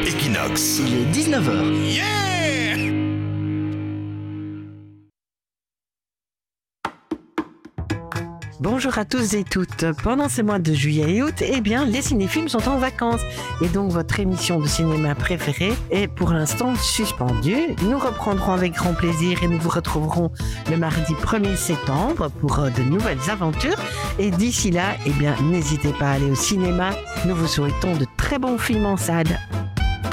Equinox. Il est 19h. Yeah! Bonjour à tous et toutes. Pendant ces mois de juillet et août, les cinéphiles sont en vacances. Et donc votre émission de cinéma préférée est pour l'instant suspendue. Nous reprendrons avec grand plaisir et nous vous retrouverons le mardi 1er septembre pour de nouvelles aventures. Et d'ici là, n'hésitez pas à aller au cinéma. Nous vous souhaitons de très bons films en salle.